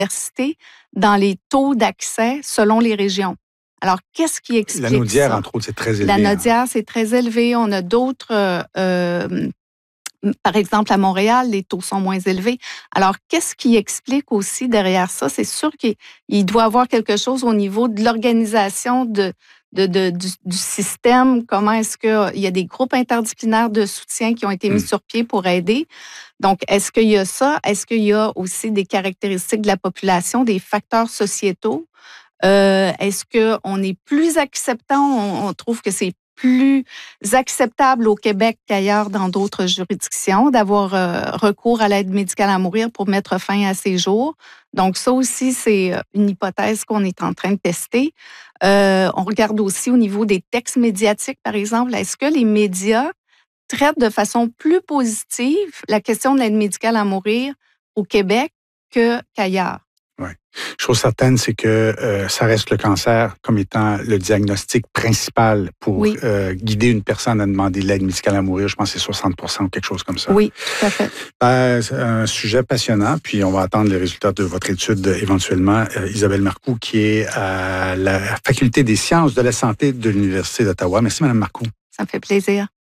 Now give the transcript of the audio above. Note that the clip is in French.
diversité dans les taux d'accès selon les régions. Alors, qu'est-ce qui explique ça? La Naudière, entre autres, c'est très élevé. La Naudière, c'est très élevé. On a d'autres... par exemple, à Montréal, les taux sont moins élevés. Alors, qu'est-ce qui explique aussi derrière ça? C'est sûr qu'il doit y avoir quelque chose au niveau de l'organisation du système. Comment est-ce qu'il y a des groupes interdisciplinaires de soutien qui ont été mis sur pied pour aider? Donc, est-ce qu'il y a ça? Est-ce qu'il y a aussi des caractéristiques de la population, des facteurs sociétaux? Est-ce qu'on est plus acceptant? On trouve que c'est plus acceptable au Québec qu'ailleurs dans d'autres juridictions d'avoir recours à l'aide médicale à mourir pour mettre fin à ses jours. Donc, ça aussi, c'est une hypothèse qu'on est en train de tester. On regarde aussi au niveau des textes médiatiques, par exemple. Est-ce que les médias traitent de façon plus positive la question de l'aide médicale à mourir au Québec qu'ailleurs? Oui. Chose certaine, c'est que ça reste le cancer comme étant le diagnostic principal pour guider une personne à demander l'aide médicale à mourir. Je pense que c'est 60% ou quelque chose comme ça. Oui, tout à fait. C'est un sujet passionnant, puis on va attendre les résultats de votre étude éventuellement. Isabelle Marcoux, qui est à la Faculté des sciences de la santé de l'Université d'Ottawa. Merci, Mme Marcoux. Ça me fait plaisir.